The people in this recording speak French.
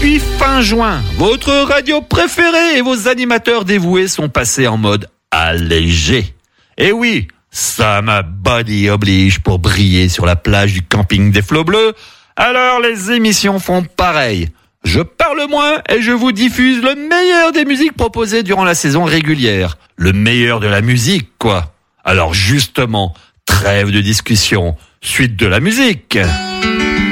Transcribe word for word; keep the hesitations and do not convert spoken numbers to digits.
Depuis fin juin, votre radio préférée et vos animateurs dévoués sont passés en mode allégé. Et oui, Summer Body oblige pour briller sur la plage du camping des Flots Bleus. Alors les émissions font pareil. Je parle moins et je vous diffuse le meilleur des musiques proposées durant la saison régulière. Le meilleur de la musique, quoi. Alors justement, trêve de discussion, suite de la musique.